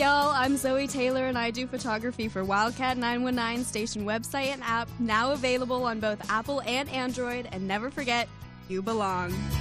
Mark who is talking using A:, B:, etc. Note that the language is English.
A: y'all, I'm Zoe Taylor and I do photography for Wildcat 919 station website and app, now available on both Apple and Android. And never forget, you belong.